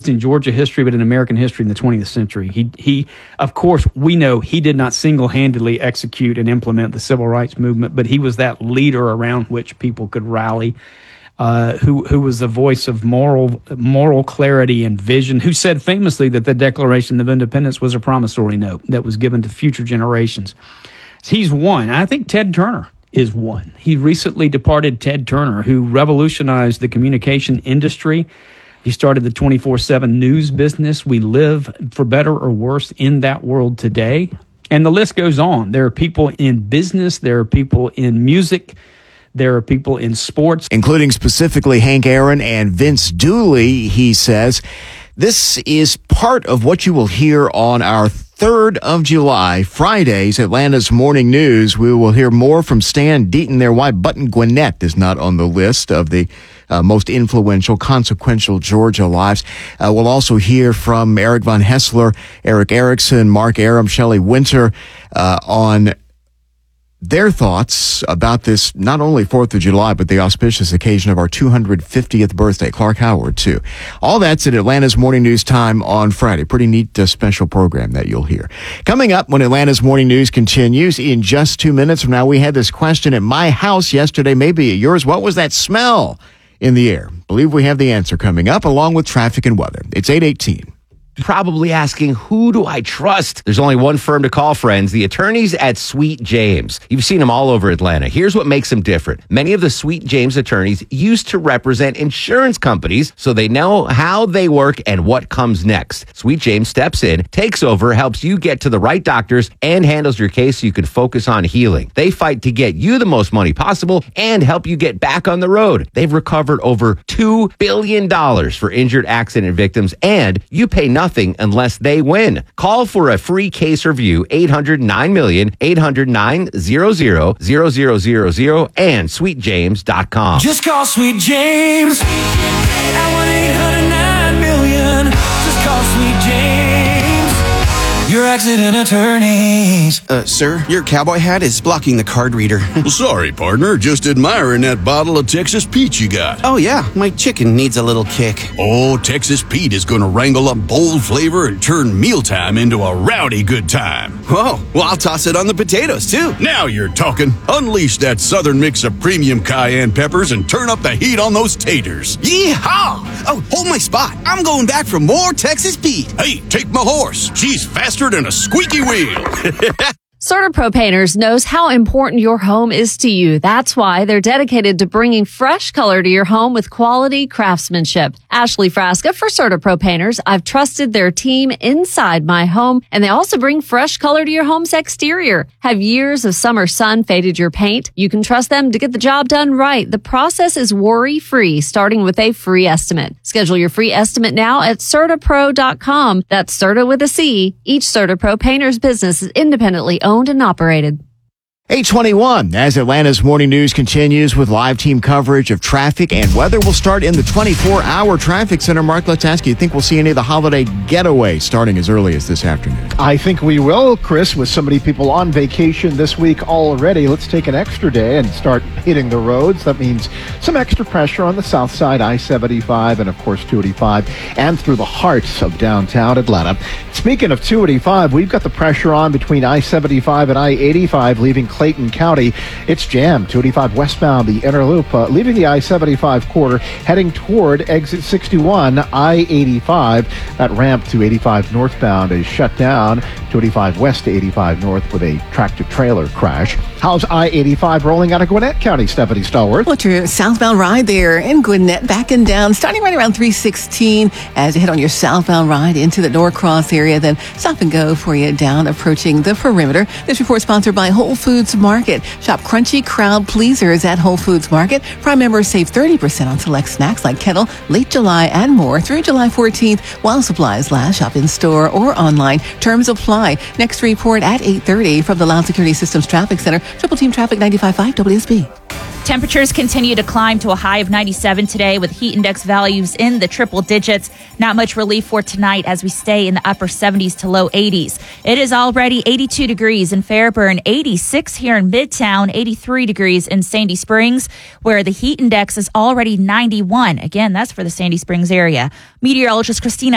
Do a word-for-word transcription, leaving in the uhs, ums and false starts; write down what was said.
least in Georgia history, but in American history in the twentieth century. He, he, of course, we know he did not single-handedly execute and implement the civil rights movement, but he was that leader around which people could rally, uh, who, who was the voice of moral, moral clarity and vision, who said famously that the Declaration of Independence was a promissory note that was given to future generations. He's one. I think Ted Turner is one. He recently departed Ted Turner, who revolutionized the communication industry. He started the twenty-four seven news business. We live, for better or worse, in that world today. And the list goes on. There are people in business. There are people in music. There are people in sports. Including specifically Hank Aaron and Vince Dooley, he says. This is part of what you will hear on our third of July, Friday's Atlanta's Morning News. We will hear more from Stan Deaton there. Why Button Gwinnett is not on the list of the uh, most influential, consequential Georgia lives. Uh, we'll also hear from Eric Von Hessler, Eric Erickson, Mark Aram, Shelley Winter uh, on their thoughts about this, not only fourth of July, but the auspicious occasion of our two hundred fiftieth birthday. Clark Howard, too. All that's at Atlanta's Morning News time on Friday. Pretty neat uh, special program that you'll hear. Coming up when Atlanta's Morning News continues in just two minutes from now, we had this question at my house yesterday, maybe at yours. What was that smell in the air? Believe we have the answer coming up, along with traffic and weather. It's eight eighteen. Probably asking, who do I trust? There's only one firm to call, friends, the attorneys at Sweet James. You've seen them all over Atlanta. Here's what makes them different. Many of the Sweet James attorneys used to represent insurance companies, so they know how they work and what comes next. Sweet James steps in, takes over, helps you get to the right doctors, and handles your case so you can focus on healing. They fight to get you the most money possible and help you get back on the road. They've recovered over two billion dollars for injured accident victims, and you pay nothing unless they win. Call for a free case review, eight hundred nine million, eight hundred nine hundred, zero zero zero zero, and sweet james dot com. Just call Sweet James at one eight hundred nine million. Just call Sweet James, your accident attorneys. Uh, sir, your cowboy hat is blocking the card reader. Well, sorry, partner. Just admiring that bottle of Texas Pete you got. Oh, yeah. My chicken needs a little kick. Oh, Texas Pete is going to wrangle up bold flavor and turn mealtime into a rowdy good time. Oh, well, I'll toss it on the potatoes, too. Now you're talking. Unleash that southern mix of premium cayenne peppers and turn up the heat on those taters. Yeehaw! Oh, hold my spot. I'm going back for more Texas Pete. Hey, take my horse. She's faster than a squeaky wheel. CertaPro Painters knows how important your home is to you. That's why they're dedicated to bringing fresh color to your home with quality craftsmanship. Ashley Frasca for CertaPro Painters. I've trusted their team inside my home, and they also bring fresh color to your home's exterior. Have years of summer sun faded your paint? You can trust them to get the job done right. The process is worry-free, starting with a free estimate. Schedule your free estimate now at Certa Pro dot com. That's Certa with a C. Each CertaPro Painters business is independently owned and operated. eight twenty-one, as Atlanta's Morning News continues with live team coverage of traffic and weather. We'll start in the twenty-four hour traffic center. Mark, let's ask you, think we'll see any of the holiday getaway starting as early as this afternoon? I think we will, Chris, with so many people on vacation this week already. Let's take an extra day and start hitting the roads. That means some extra pressure on the south side, I seventy-five, and of course two eighty-five, and through the heart of downtown Atlanta. Speaking of two eighty-five, we've got the pressure on between I seventy-five and I eighty-five, leaving Clayton County. It's jammed. two eighty-five westbound, the inner loop, uh, leaving the I seventy-five corridor, heading toward exit sixty-one, I eighty-five. That ramp to eighty-five northbound is shut down. two eighty-five west to eighty-five north with a tractor-trailer crash. How's I eighty-five rolling out of Gwinnett County, Stephanie Stallworth? Well, your southbound ride there in Gwinnett, back and down, starting right around three sixteen as you head on your southbound ride into the Norcross area, then stop and go for you down approaching the perimeter. This report sponsored by Whole Foods Market. Shop crunchy crowd pleasers at Whole Foods Market. Prime members save thirty percent on select snacks like Kettle, Late July, and more through July fourteenth while supplies last. Shop in store or online. Terms apply. Next report at eight thirty from the Loud Security Systems Traffic Center. Triple Team Traffic ninety-five point five W S B. Temperatures continue to climb to a high of ninety-seven today with heat index values in the triple digits. Not much relief for tonight as we stay in the upper seventies to low eighties. It is already eighty-two degrees in Fairburn, eighty-six here in Midtown, eighty-three degrees in Sandy Springs, where the heat index is already ninety-one. Again, that's for the Sandy Springs area. Meteorologist Christina